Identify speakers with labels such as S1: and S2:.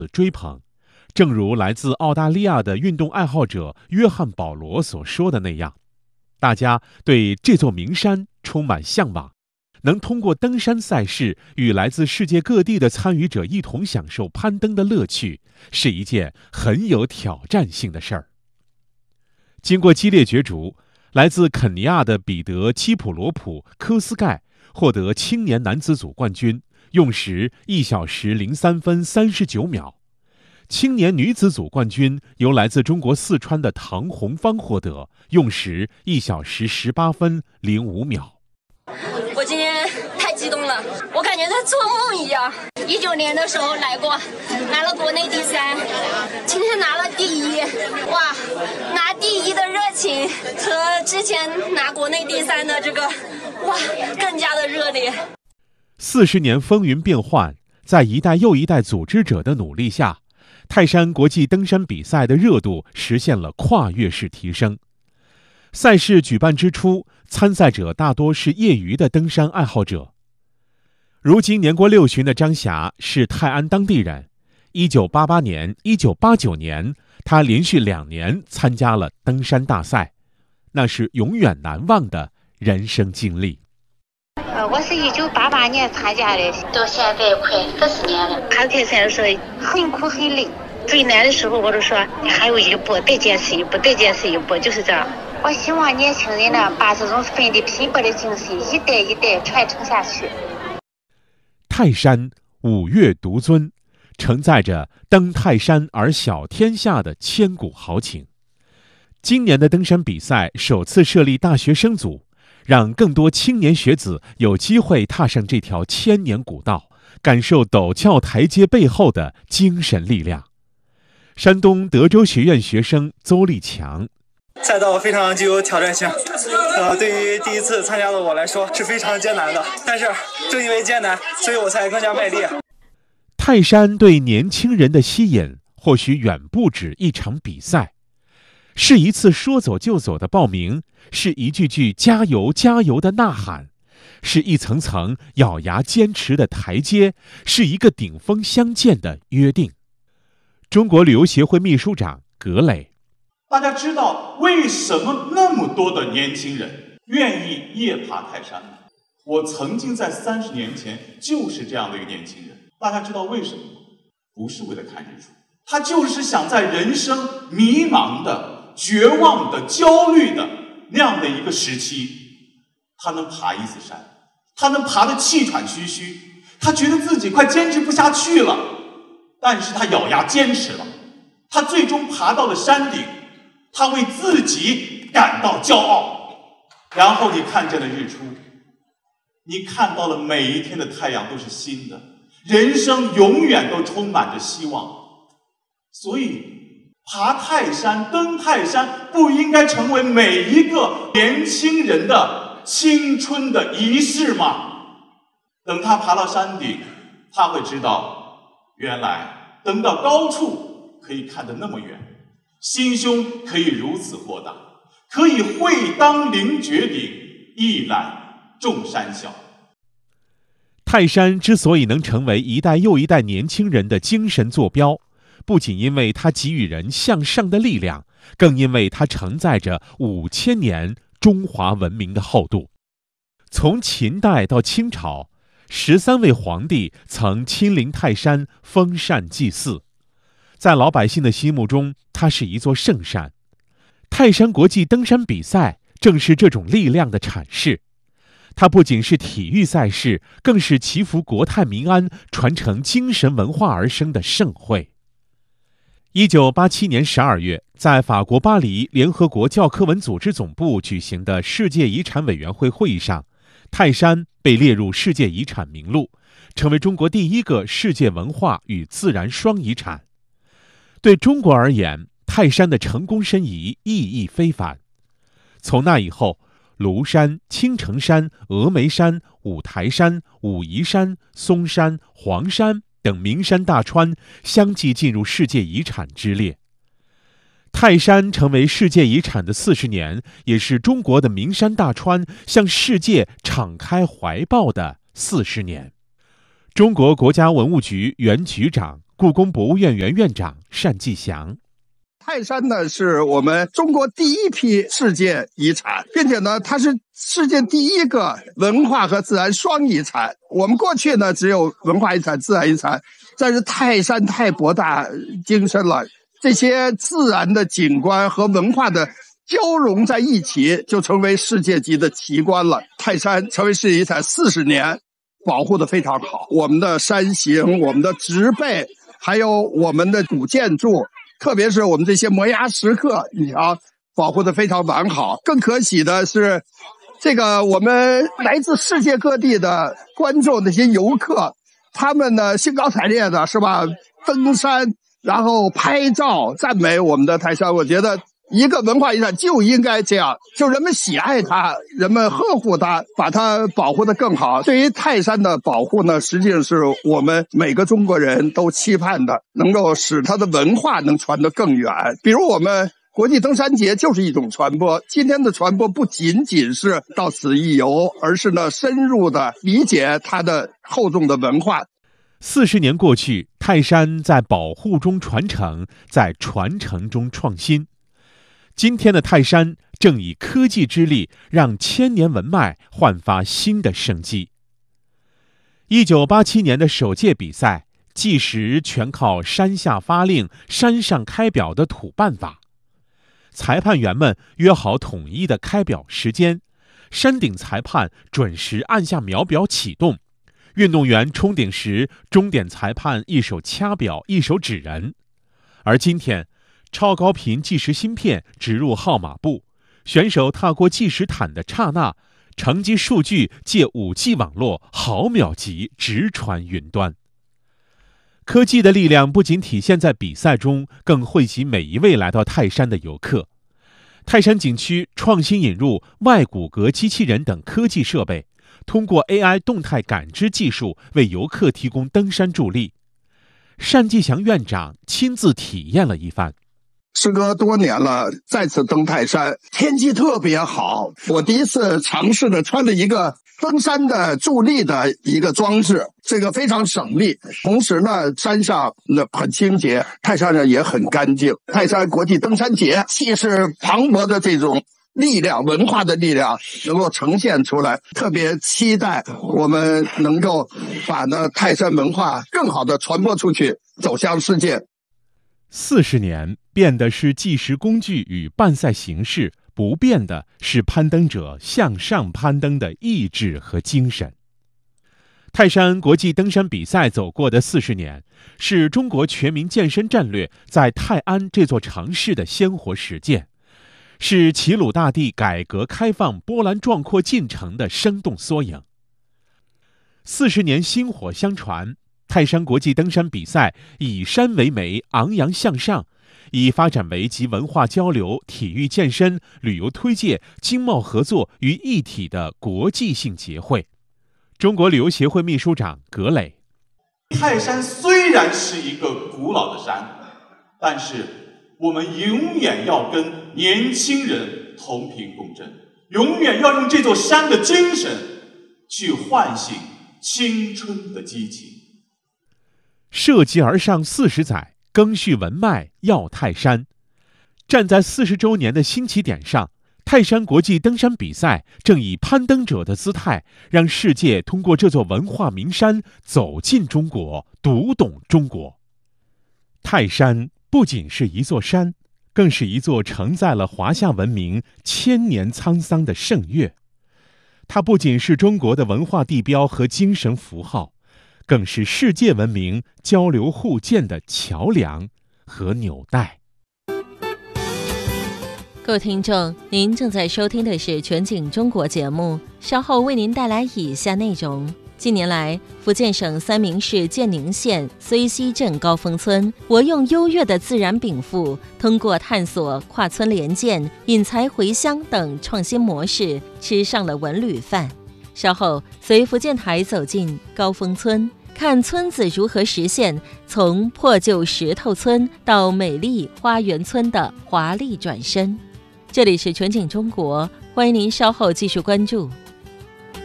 S1: 追捧。正如来自澳大利亚的运动爱好者约翰·保罗所说的那样，大家对这座名山充满向往，能通过登山赛事与来自世界各地的参与者一同享受攀登的乐趣，是一件很有挑战性的事儿。经过激烈角逐，来自肯尼亚的彼得·基普罗普·科斯盖获得青年男子组冠军，用时1小时03分39秒。青年女子组冠军由来自中国四川的唐红芳获得，用时1小时18分05秒。
S2: 我今天太激动了，我感觉在做梦一样。19年的时候来过，拿了国内第3，今天拿了第1，哇，拿第1的热情和之前拿国内第3的这个，哇，更加的热烈。
S1: 40年风云变幻，在一代又一代组织者的努力下，泰山国际登山比赛的热度实现了跨越式提升。赛事举办之初，参赛者大多是业余的登山爱好者。如今年过60的张霞是泰安当地人。1988年、1989年，他连续2年参加了登山大赛，那是永远难忘的人生经历。
S3: 我是1988年参加的，到现在快40年了。爬泰山的时候很苦很累，最难的时候我就说还有一步，再坚持一步，再坚持一步，就是这样。我希望年轻人呢，把这种奋力拼搏的精神一代一代传承下去。
S1: 泰山五岳独尊，承载着登泰山而小天下的千古豪情。今年的登山比赛首次设立大学生组，让更多青年学子有机会踏上这条千年古道，感受陡峭台阶背后的精神力量。山东德州学院学生邹立强，
S4: 赛道非常具有挑战性，对于第一次参加的我来说是非常艰难的，但是正因为艰难，所以我才更加卖力。
S1: 泰山对年轻人的吸引或许远不止一场比赛，是一次说走就走的报名，是一句句加油加油的呐喊，是一层层咬牙坚持的台阶，是一个顶峰相见的约定。中国旅游协会秘书长葛磊，
S5: 大家知道为什么那么多的年轻人愿意夜爬泰山吗？我曾经在30年前就是这样的一个年轻人。大家知道为什么吗？不是为了看日出，他就是想在人生迷茫的、绝望的、焦虑的那样的一个时期，他能爬一次山，他能爬得气喘吁吁，他觉得自己快坚持不下去了，但是他咬牙坚持了，他最终爬到了山顶，他为自己感到骄傲。然后你看见了日出，你看到了每一天的太阳都是新的，人生永远都充满着希望。所以爬泰山、登泰山不应该成为每一个年轻人的青春的仪式吗？等他爬到山顶，他会知道，原来登到高处可以看得那么远，心胸可以如此豁达，可以会当凌绝顶，一览众山小。
S1: 泰山之所以能成为一代又一代年轻人的精神坐标，不仅因为它给予人向上的力量，更因为它承载着5000年中华文明的厚度。从秦代到清朝，13位皇帝曾亲临泰山封禅祭祀，在老百姓的心目中，它是一座圣山。泰山国际登山比赛正是这种力量的阐释。它不仅是体育赛事，更是祈福国泰民安、传承精神文化而生的盛会。1987年12月，在法国巴黎联合国教科文组织总部举行的世界遗产委员会会议上，泰山被列入世界遗产名录，成为中国第一个世界文化与自然双遗产。对中国而言，泰山的成功申遗意义非凡。从那以后，庐山、青城山、峨眉山、五台山、武夷山、嵩山、黄山等名山大川相继进入世界遗产之列。泰山成为世界遗产的40年，也是中国的名山大川向世界敞开怀抱的40年。中国国家文物局原局长、 故宫博物院原院长单霁翔。
S6: 泰山呢是我们中国第一批世界遗产，并且呢它是世界第一个文化和自然双遗产。我们过去呢只有文化遗产、自然遗产，但是泰山太博大精深了，这些自然的景观和文化的交融在一起，就成为世界级的奇观了。泰山成为世界遗产40年，保护得非常好。我们的山形、我们的植被，还有我们的古建筑，特别是我们这些摩崖石刻，你瞧，保护得非常完好。更可喜的是，这个我们来自世界各地的观众，那些游客，他们呢兴高采烈的是吧，登山，然后拍照，赞美我们的泰山。我觉得一个文化遗产就应该这样，就人们喜爱它，人们呵护它，把它保护得更好。对于泰山的保护呢，实际上是我们每个中国人都期盼的，能够使它的文化能传得更远。比如我们国际登山节就是一种传播，今天的传播不仅仅是到此一游，而是呢深入的理解它的厚重的文化。
S1: 40年过去，泰山在保护中传承，在传承中创新。今天的泰山正以科技之力，让千年文脉焕发新的生机。1987年的首届比赛，计时全靠山下发令、山上开表的土办法。裁判员们约好统一的开表时间，山顶裁判准时按下秒表启动，运动员冲顶时，终点裁判一手掐表，一手指人。而今天，超高频计时芯片植入号码布，选手踏过计时毯的刹那，成绩数据借 5G 网络毫秒级直传云端。科技的力量不仅体现在比赛中，更惠及每一位来到泰山的游客。泰山景区创新引入外骨骼机器人等科技设备，通过 AI 动态感知技术为游客提供登山助力。单霁翔院长亲自体验了一番。
S6: 时隔多年了，再次登泰山，天气特别好。我第一次尝试的穿了一个登山的助力的一个装置，这个非常省力。同时呢，山上很清洁，泰山上也很干净。泰山国际登山节气势磅礴的这种力量，文化的力量能够呈现出来，特别期待我们能够把泰山文化更好的传播出去，走向世界。
S1: 40年，变的是计时工具与办赛形式，不变的是攀登者向上攀登的意志和精神。泰山国际登山比赛走过的40年，是中国全民健身战略在泰安这座城市的鲜活实践，是齐鲁大地改革开放波澜壮阔进程的生动缩影。40年薪火相传，泰山国际登山比赛以山为媒，昂扬向上，已发展为集文化交流、体育健身、旅游推介、经贸合作于一体的国际性节会。中国旅游协会秘书长葛磊：
S5: 泰山虽然是一个古老的山，但是我们永远要跟年轻人同频共振，永远要用这座山的精神去唤醒青春的激情。
S1: 涉级而上40载，更续文脉耀泰山。站在40周年的新起点上，泰山国际登山比赛正以攀登者的姿态，让世界通过这座文化名山走进中国，读懂中国。泰山不仅是一座山，更是一座承载了华夏文明千年沧桑的圣乐。它不仅是中国的文化地标和精神符号，更是世界文明交流互鉴的桥梁和纽带。
S7: 各位听众，您正在收听的是全景中国节目，稍后为您带来以下内容。近年来，福建省三明市建宁县睢溪镇高峰村，我用优越的自然禀赋，通过探索跨村联建、引才回乡等创新模式，吃上了文旅饭。稍后随福建台走进高峰村，看村子如何实现从破旧石头村到美丽花园村的华丽转身。这里是全景中国，欢迎您稍后继续关注。